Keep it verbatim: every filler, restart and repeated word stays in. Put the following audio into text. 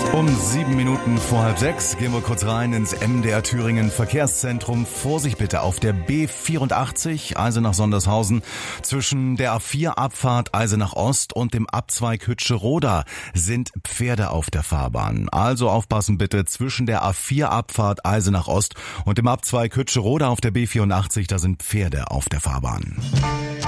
Um sieben Minuten vor halb sechs gehen wir kurz rein ins M D R Thüringen Verkehrszentrum. Vorsicht bitte auf der B vierundachtzig Eisenach-Sondershausen zwischen der A vier Abfahrt Eisenach Ost und dem Abzweig Hütscheroda sind Pferde auf der Fahrbahn. Also aufpassen bitte zwischen der A vier Abfahrt Eisenach Ost und dem Abzweig Hütscheroda auf der B vierundachtzig, da sind Pferde auf der Fahrbahn.